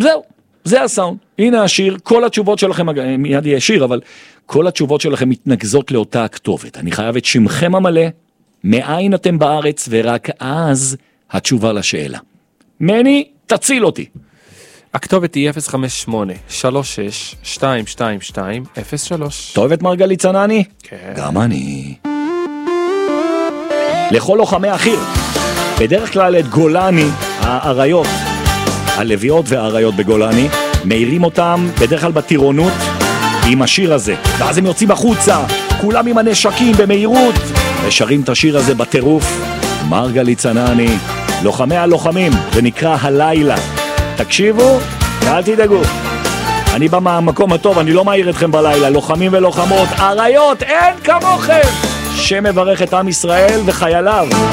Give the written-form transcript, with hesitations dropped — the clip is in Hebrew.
זהו, זה הסאונד. הנה השיר, כל התשובות שלכם, מיד יהיה שיר, אבל כל התשובות שלכם מתנגזות לאותה הכתובת. אני חייב את שמכם המלא, מאין אתם בארץ, ורק אז התשובה לשאלה. מני, תציל אותי. הכתובת היא 058-36-222-03. אתה אוהב את מרגלית צנני? כן. גם אני. לכל לוחמי החי"ר, בדרך כלל את גולני, האריות, הלוויות והאריות בגולני, מאירים אותם בדרך כלל בטירונות עם השיר הזה. ואז הם יוצאים החוצה, כולם עם הנשקים במהירות, ושרים את השיר הזה בטירוף. מרגלית צנני, לוחמי הלוחמים, זה נקרא הלילה. תקשיבו, ואל תדאגו. אני בא מהמקום הטוב, אני לא מעיר אתכם בלילה. לוחמים ולוחמות, אריות, אין כמוכם. שמברך את עם ישראל וחייליו.